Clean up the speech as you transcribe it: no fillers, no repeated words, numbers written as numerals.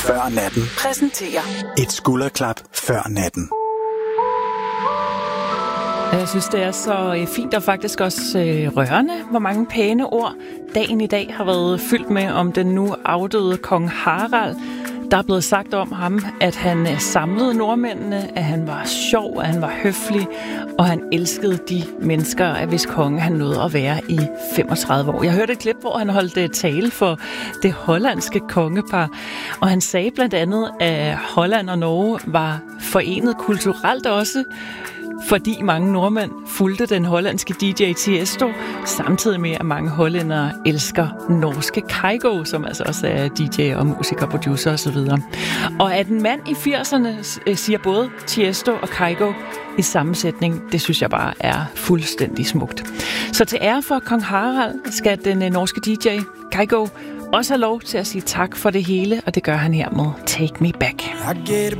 før natten præsenterer et skulderklap før natten. Jeg synes, det er så fint og faktisk også rørende, hvor mange pæne ord dagen i dag har været fyldt med om den nu afdøde kong Harald. Der er blevet sagt om ham, at han samlede nordmændene, at han var sjov, at han var høflig, og han elskede de mennesker, af hvis konge han nåede at være i 35 år. Jeg hørte et klip, hvor han holdt tale for det hollandske kongepar, og han sagde blandt andet, at Holland og Norge var forenet kulturelt også, fordi mange nordmænd fulgte den hollandske DJ Tiesto, samtidig med, at mange hollændere elsker norske Kygo, som altså også er DJ og musiker, producer osv. Og at en mand i 80'erne siger både Tiesto og Kygo i sammensætning, det synes jeg bare er fuldstændig smukt. Så til ære for kong Harald skal den norske DJ Kygo også have lov til at sige tak for det hele, og det gør han her med Take Me Back.